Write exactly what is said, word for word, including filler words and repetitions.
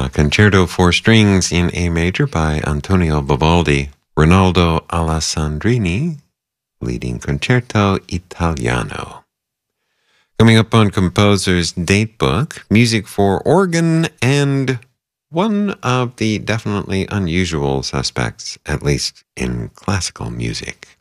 uh, Concerto for Strings in A Major by Antonio Vivaldi, Rinaldo Alessandrini, leading Concerto Italiano. Coming up on Composer's Datebook, music for organ and one of the definitely unusual suspects, at least in classical music.